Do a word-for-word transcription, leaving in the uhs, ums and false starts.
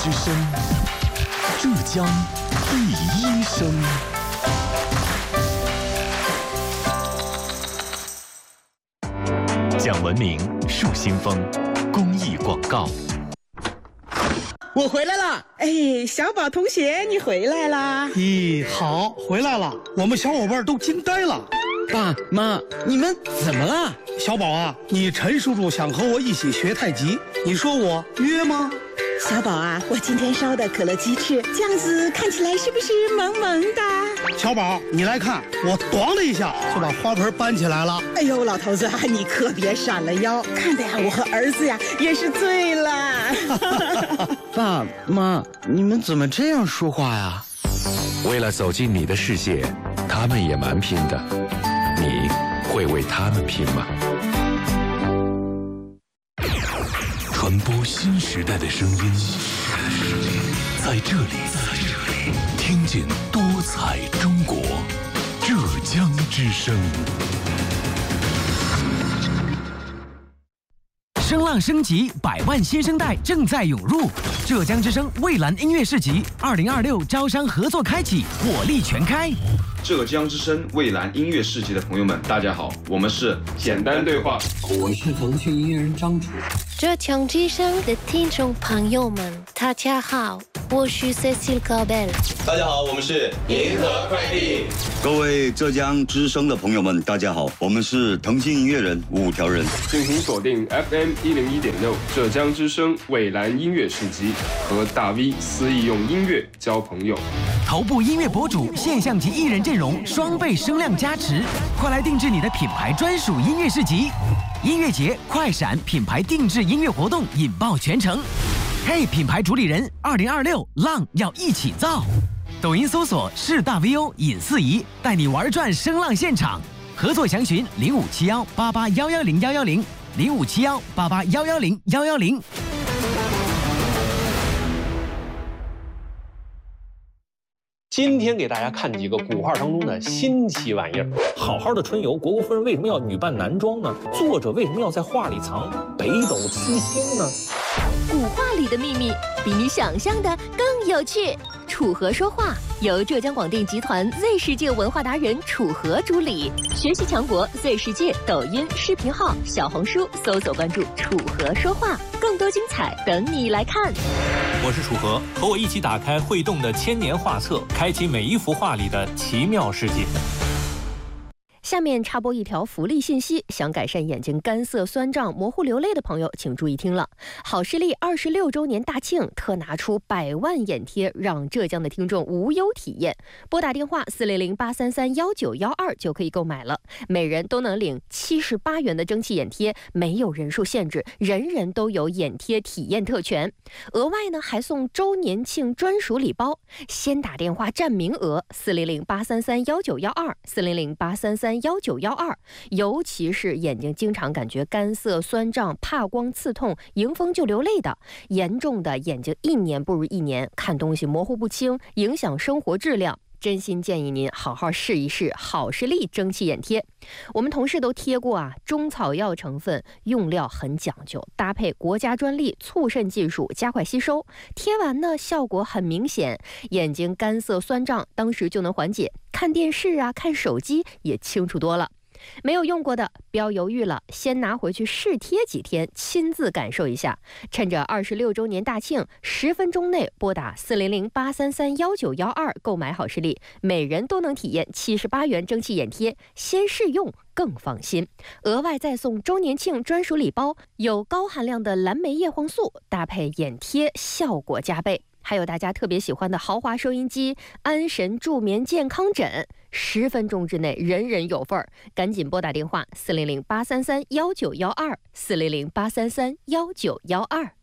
之声，浙江第一声。讲文明，树新风，公益广告。 我回来了，哎，小宝同学，你回来啦？ 咦，好，回来了，我们小伙伴都惊呆了。 爸妈，你们怎么了？ 小宝啊，你陈叔叔想和我一起学太极，你说我约吗？ 小宝啊，我今天烧的可乐鸡翅，这样子看起来是不是萌萌的？ 小宝，你来看，我咣的一下就把花盆搬起来了。 哎呦，老头子，你可别闪了腰，看的呀，我和儿子呀也是醉了。 爸妈，你们怎么这样说话呀？ 为了走进你的世界，他们也蛮拼的，你会为他们拼吗？ 传播新时代的声音，在这里，听见多彩中国，浙江之声。 声浪升级，百万新生代正在涌入。浙江之声蔚蓝音乐市集二零二六招商合作开启，火力全开。 浙江之声蔚蓝音乐市集的朋友们，大家好，我们是简单对话， 我是腾讯音乐人张楚。 浙江之声的听众朋友们，大家好，我是 Cecil Cabel。 大家好，我们是银河快递。 各位浙江之声的朋友们，大家好，我们是腾讯音乐人五条人。 敬请锁定 F M 一零一点六浙江之声蔚蓝音乐市集，和大 V 肆意用音乐交朋友。 头部音乐博主、现象级艺人阵容双倍声量加持，快来定制你的品牌专属音乐市集。音乐节快闪品牌定制音乐活动引爆全城。嘿，品牌主理人，二零二六浪要一起造。抖音搜索是大 V O 尹四仪，带你玩转声浪现场。合作详询零五七幺八八幺幺零幺幺零零五七幺八八幺幺零幺幺零。 今天给大家看几个古画当中的新奇玩意儿。好好的春游，虢国夫人为什么要女扮男装呢？作者为什么要在画里藏北斗七星呢？ 古画里的秘密比你想象的更有趣。楚河说话由浙江广电集团 Z 世界文化达人楚河主理，学习强国 Z 世界抖音视频号、小红书搜索关注楚河说话，更多精彩等你来看。 我是楚河，和我一起打开会动的千年画册，开启每一幅画里的奇妙世界。 下面插播一条福利信息，想改善眼睛干涩、酸胀、模糊、流泪的朋友，请注意听了。好视力二十六周年大庆特拿出百万眼贴，让浙江的听众无忧体验。拨打电话四零零八三三幺九幺二就可以购买了，每人都能领七十八元的蒸汽眼贴，没有人数限制，人人都有眼贴体验特权。额外呢，还送周年庆专属礼包，先打电话占名额四零零八三三幺九幺二四零零八三三幺九幺二，尤其是眼睛经常感觉干涩、酸胀、怕光、刺痛、迎风就流泪的，严重的眼睛一年不如一年，看东西模糊不清，影响生活质量。真心建议您好好试一试好视力蒸汽眼贴。我们同事都贴过啊，中草药成分，用料很讲究，搭配国家专利促渗技术，加快吸收。贴完呢，效果很明显，眼睛干涩酸胀当时就能缓解，看电视啊、看手机也清楚多了。没有用过的不要犹豫了，先拿回去试贴几天，亲自感受一下。趁着二十六周年大庆，十分钟内拨打四零零八三三幺九幺二购买好视力，每人都能体验七十八元蒸汽眼贴，先试用更放心。额外再送周年庆专属礼包，有高含量的蓝莓叶黄素，搭配眼贴效果加倍。还有大家特别喜欢的豪华收音机、安神助眠健康枕，十分钟之内人人有份儿。赶紧拨打电话四零零八三三幺九幺二四零零八三三幺九幺二。